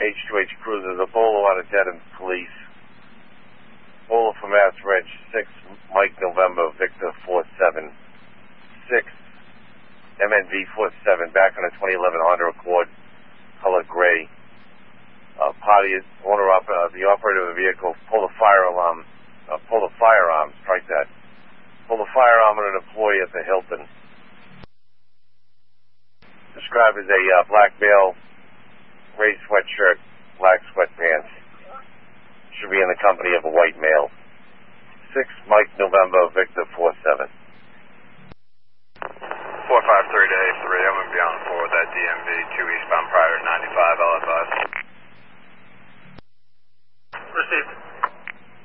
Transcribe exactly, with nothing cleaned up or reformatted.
H two H Cruisers, a bolo out of Dedham Police. Bolo from Mass Reg, six Mike November, Victor four seven. six M N V four seven, back on a twenty eleven Honda Accord, color gray. Uh, party owner op, uh, the operator of the vehicle, pull the fire alarm, uh, pull the firearm, strike that. Pull the firearm on an employee at the Hilton. Described as a uh, black male, gray sweatshirt, black sweatpants. Should be in the company of a white male. six Mike November, Victor four seven. four five three to A three, I'm going to be on four with that D M V, two eastbound prior to ninety-five, I'll advise. Received.